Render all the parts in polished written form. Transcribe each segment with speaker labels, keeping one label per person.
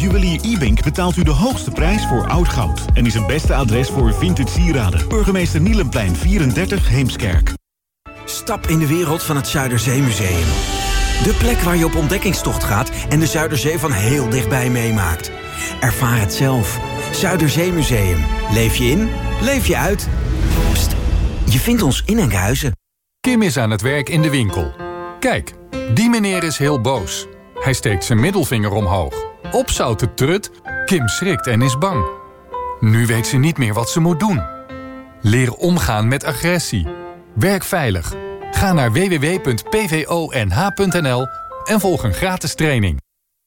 Speaker 1: Juwelier Ibink betaalt u de hoogste prijs voor oud goud. En is een beste adres voor vintage sieraden. Burgemeester Nielenplein 34 Heemskerk.
Speaker 2: Stap in de wereld van het Zuiderzeemuseum. De plek waar je op ontdekkingstocht gaat en de Zuiderzee van heel dichtbij meemaakt. Ervaar het zelf. Zuiderzeemuseum. Leef je in, leef je uit. Pst, je vindt ons in Enkhuizen.
Speaker 3: Kim is aan het werk in de winkel. Kijk, die meneer is heel boos. Hij steekt zijn middelvinger omhoog. Opzouten trut, Kim schrikt en is bang. Nu weet ze niet meer wat ze moet doen. Leer omgaan met agressie. Werk veilig. Ga naar www.pvonh.nl en volg een gratis training.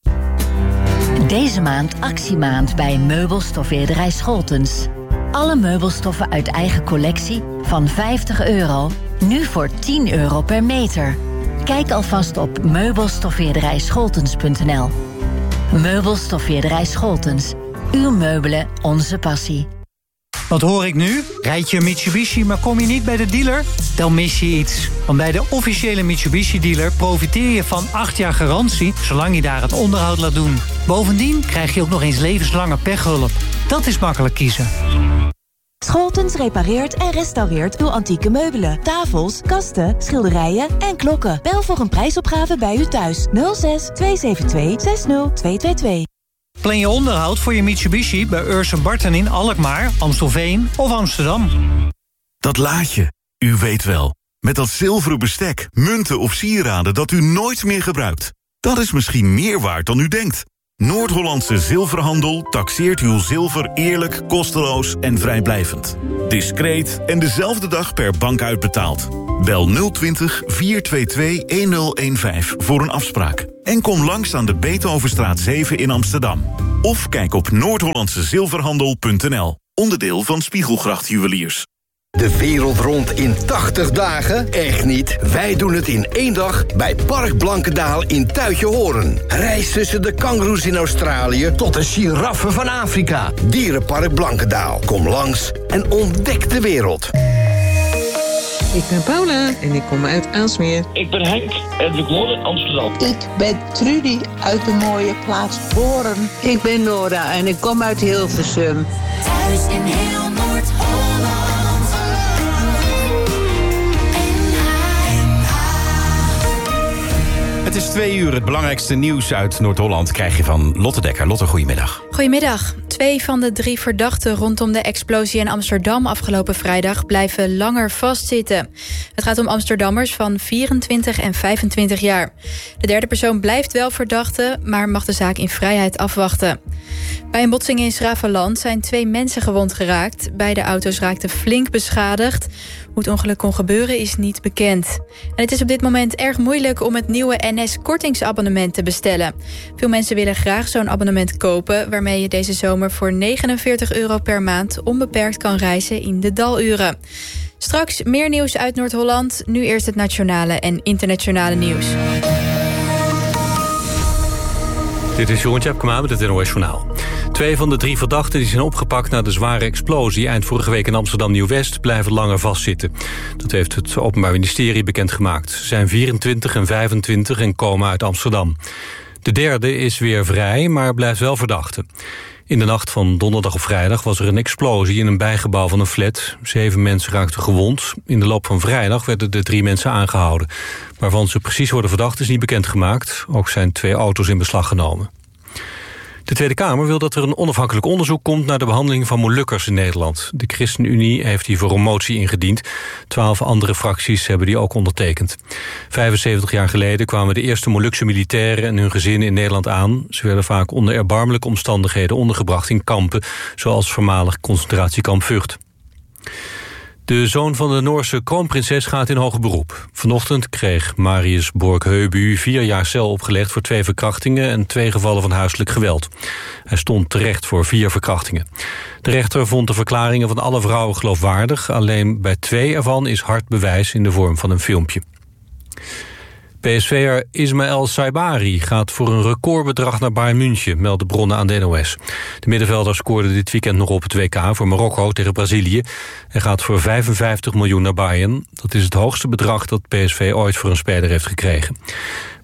Speaker 4: Deze maand actiemaand bij meubelstoffeerderij Scholtens. Alle meubelstoffen uit eigen collectie van €50, nu voor €10 per meter. Kijk alvast op meubelstoffeerderijscholtens.nl. Meubelstoffeerderij Scholtens. Uw meubelen, onze passie.
Speaker 5: Wat hoor ik nu? Rijd je een Mitsubishi, maar kom je niet bij de dealer? Dan mis je iets. Want bij de officiële Mitsubishi-dealer profiteer je van 8 jaar garantie, zolang je daar het onderhoud laat doen. Bovendien krijg je ook nog eens levenslange pechhulp. Dat is makkelijk kiezen.
Speaker 6: Scholtens repareert en restaureert uw antieke meubelen, tafels, kasten, schilderijen en klokken. Bel voor een prijsopgave bij u thuis. 06 272 60222.
Speaker 5: Plan je onderhoud voor je Mitsubishi bij Ursen Barton in Alkmaar, Amstelveen of Amsterdam.
Speaker 1: Dat laadje, u weet wel. Met dat zilveren bestek, munten of sieraden dat u nooit meer gebruikt. Dat is misschien meer waard dan u denkt. Noord-Hollandse Zilverhandel taxeert uw zilver eerlijk, kosteloos en vrijblijvend. Discreet en dezelfde dag per bank uitbetaald. Bel 020 422 1015 voor een afspraak. En kom langs aan de Beethovenstraat 7 in Amsterdam. Of kijk op noordhollandsezilverhandel.nl. Onderdeel van Spiegelgracht Juweliers.
Speaker 7: De wereld rond in 80 dagen? Echt niet. Wij doen het in 1 dag bij Park Blankendaal in Tuitjehoorn. Reis tussen de kangoeroes in Australië tot de giraffen van Afrika. Dierenpark Blankendaal. Kom langs en ontdek de wereld.
Speaker 8: Ik ben Paula en ik kom uit Aalsmeer.
Speaker 9: Ik ben Henk en ik woon in Amsterdam.
Speaker 10: Ik ben Trudy uit de mooie plaats Boren.
Speaker 11: Ik ben Nora en ik kom uit Hilversum.
Speaker 12: Thuis in heel Noord-Holland.
Speaker 13: Het is 2 uur. Het belangrijkste nieuws uit Noord-Holland krijg je van Lotte Dekker. Lotte, goedemiddag.
Speaker 14: Goedemiddag. 2 van de 3 verdachten rondom de explosie in Amsterdam afgelopen vrijdag blijven langer vastzitten. Het gaat om Amsterdammers van 24 en 25 jaar. De 3e persoon blijft wel verdachte, maar mag de zaak in vrijheid afwachten. Bij een botsing in 's-Graveland zijn 2 mensen gewond geraakt. Beide auto's raakten flink beschadigd. Hoe het ongeluk kon gebeuren is niet bekend. En het is op dit moment erg moeilijk om het nieuwe NS-kortingsabonnement te bestellen. Veel mensen willen graag zo'n abonnement kopen, waarmee je deze zomer voor €49 per maand onbeperkt kan reizen in de daluren. Straks meer nieuws uit Noord-Holland. Nu eerst het nationale en internationale nieuws.
Speaker 15: Dit is Jeroen Tjepkema met het NOS Journaal. 2 van de 3 verdachten die zijn opgepakt na de zware explosie eind vorige week in Amsterdam Nieuw-West blijven langer vastzitten. Dat heeft het Openbaar Ministerie bekendgemaakt. Ze zijn 24 en 25 en komen uit Amsterdam. De 3e is weer vrij, maar blijft wel verdachte. In de nacht van donderdag op vrijdag was er een explosie in een bijgebouw van een flat. 7 mensen raakten gewond. In de loop van vrijdag werden er 3 mensen aangehouden. Waarvan ze precies worden verdacht is niet bekendgemaakt. Ook zijn 2 auto's in beslag genomen. De Tweede Kamer wil dat er een onafhankelijk onderzoek komt naar de behandeling van Molukkers in Nederland. De ChristenUnie heeft hiervoor een motie ingediend. 12 andere fracties hebben die ook ondertekend. 75 jaar geleden kwamen de eerste Molukse militairen en hun gezinnen in Nederland aan. Ze werden vaak onder erbarmelijke omstandigheden ondergebracht in kampen, zoals voormalig concentratiekamp Vught. De zoon van de Noorse kroonprinses gaat in hoger beroep. Vanochtend kreeg Marius Borg-Heubu 4 jaar cel opgelegd voor 2 verkrachtingen en 2 gevallen van huiselijk geweld. Hij stond terecht voor 4 verkrachtingen. De rechter vond de verklaringen van alle vrouwen geloofwaardig. Alleen bij 2 ervan is hard bewijs in de vorm van een filmpje. PSV'er Ismaël Saibari gaat voor een recordbedrag naar Bayern München, melden bronnen aan de NOS. De middenvelder scoorde dit weekend nog op het WK voor Marokko tegen Brazilië. Hij gaat voor 55 miljoen naar Bayern. Dat is het hoogste bedrag dat PSV ooit voor een speler heeft gekregen.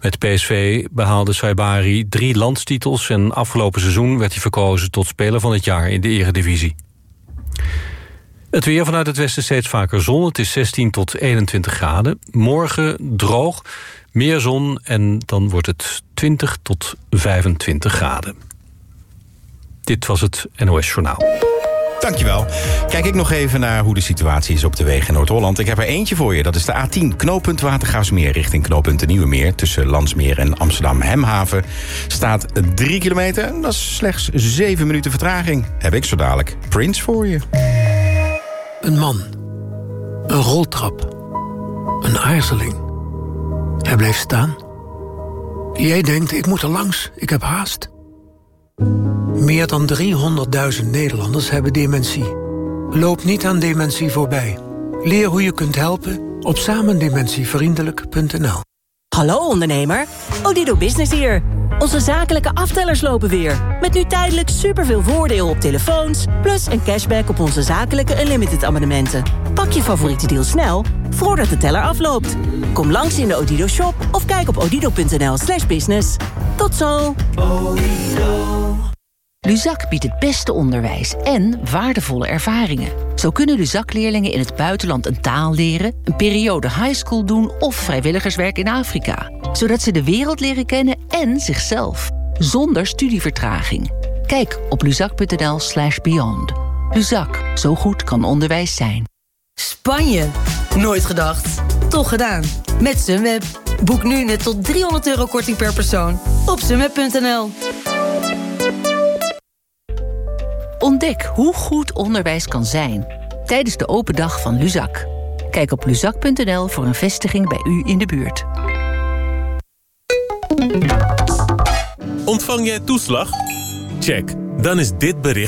Speaker 15: Met PSV behaalde Saibari 3 landstitels en afgelopen seizoen werd hij verkozen tot speler van het jaar in de Eredivisie. Het weer vanuit het westen steeds vaker zon. Het is 16 tot 21 graden. Morgen droog, meer zon en dan wordt het 20 tot 25 graden. Dit was het NOS Journaal.
Speaker 13: Dankjewel. Kijk ik nog even naar hoe de situatie is op de wegen in Noord-Holland. Ik heb er eentje voor je. Dat is de A10, knooppunt Watergraafsmeer richting knooppunt de Nieuwe Meer. Tussen Landsmeer en Amsterdam-Hemhaven staat 3 kilometer. Dat is slechts 7 minuten vertraging. Heb ik zo dadelijk Prince voor je.
Speaker 16: Een man. Een roltrap. Een aarzeling. Hij bleef staan. Jij denkt, ik moet er langs. Ik heb haast. Meer dan 300.000 Nederlanders hebben dementie. Loop niet aan dementie voorbij. Leer hoe je kunt helpen op samendementievriendelijk.nl.
Speaker 17: Hallo ondernemer, Odido Business hier. Onze zakelijke aftellers lopen weer. Met nu tijdelijk superveel voordeel op telefoons... plus een cashback op onze zakelijke unlimited abonnementen. Pak je favoriete deal snel, voordat de teller afloopt. Kom langs in de Odido shop of kijk op odido.nl/business. Tot zo!
Speaker 18: Luzak biedt het beste onderwijs en waardevolle ervaringen. Zo kunnen Luzak-leerlingen in het buitenland een taal leren... een periode highschool doen of vrijwilligerswerk in Afrika. Zodat ze de wereld leren kennen en zichzelf. Zonder studievertraging. Kijk op luzak.nl/beyond. Luzak, zo goed kan onderwijs zijn.
Speaker 19: Spanje? Nooit gedacht. Toch gedaan. Met Sunweb. Boek nu net tot €300 korting per persoon. Op sunweb.nl.
Speaker 18: Ontdek hoe goed onderwijs kan zijn tijdens de open dag van Luzak. Kijk op luzak.nl voor een vestiging bij u in de buurt.
Speaker 20: Ontvang jij toeslag? Check. Dan is dit bericht